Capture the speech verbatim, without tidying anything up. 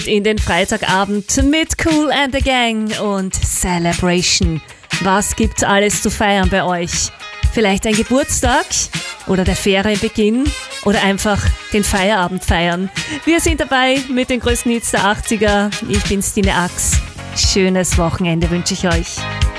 In den Freitagabend mit Kool and the Gang und Celebration. Was gibt's alles zu feiern bei euch? Vielleicht ein Geburtstag oder der Ferienbeginn oder einfach den Feierabend feiern. Wir sind dabei mit den größten Hits der achtziger. Ich bin Stine Ax. Schönes Wochenende wünsche ich euch.